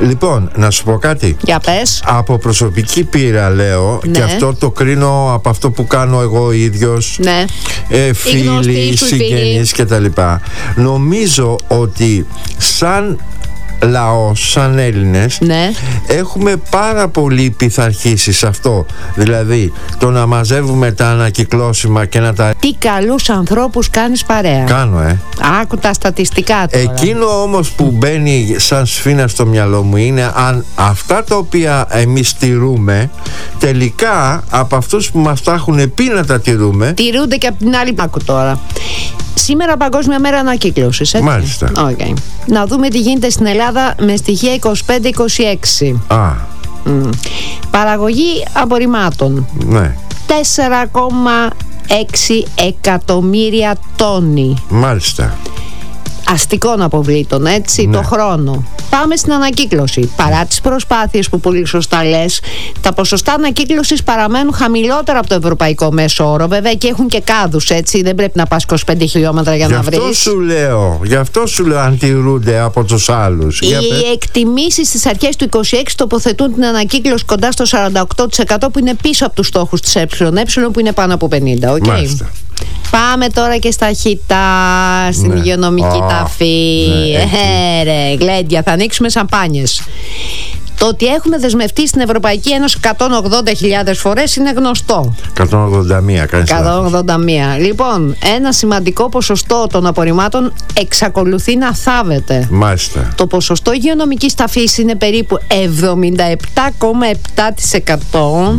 Λοιπόν, να σου πω κάτι. Για πες. Από προσωπική πείρα λέω, Ναι. και αυτό το κρίνω από αυτό που κάνω εγώ ίδιος, Ναι. φίλοι, συγγενείς κτλ. Νομίζω ότι σαν λαός, σαν Έλληνες, Ναι. έχουμε πάρα πολύ πειθαρχήσει σε αυτό. Δηλαδή το να μαζεύουμε τα ανακυκλώσιμα και να τα... Τι καλούς ανθρώπους κάνεις παρέα. Κάνω, Άκου τα στατιστικά τώρα. Εκείνο όμως που μπαίνει σαν σφήνα στο μυαλό μου είναι αν αυτά τα οποία εμείς τηρούμε τελικά από αυτούς που μας τα έχουν πει να τα τηρούμε. Τηρούνται και από την άλλη. Άκου τώρα. Σήμερα Παγκόσμια Μέρα Ανακύκλωσης, έτσι. Μάλιστα. Okay. Να δούμε τι γίνεται στην Ελλάδα με στοιχεία 25-26. Παραγωγή απορριμμάτων. Ναι. 4,6 εκατομμύρια τόνοι Μάλιστα. αστικών αποβλήτων, έτσι, Ναι. το χρόνο. Πάμε στην ανακύκλωση. Παρά τις προσπάθειες που πολύ σωστά λες, τα ποσοστά ανακύκλωσης παραμένουν χαμηλότερα από το ευρωπαϊκό μέσο όρο. Βέβαια και έχουν και κάδους, έτσι. Δεν πρέπει να πας 25 χιλιόμετρα για να βρεις. Γι' αυτό σου λέω αν τηρούνται από τους άλλους. Οι εκτιμήσεις στις αρχές του 26 τοποθετούν την ανακύκλωση κοντά στο 48% που είναι πίσω από τους στόχους της ΕΕ που είναι πάνω από 50. Okay. Μάλιστα. Πάμε τώρα και στα χιτά, στην υγειονομική ταφή. Ρε, γλέντια, θα ανοίξουμε σαμπάνιες. Το ότι έχουμε δεσμευτεί στην Ευρωπαϊκή Ένωση 180.000 φορές είναι γνωστό. 181, κάνεις λάθος. 181. Λοιπόν, ένα σημαντικό ποσοστό των απορριμμάτων εξακολουθεί να θάβεται. Μάλιστα. Το ποσοστό υγειονομικής ταφής είναι περίπου 77,7%.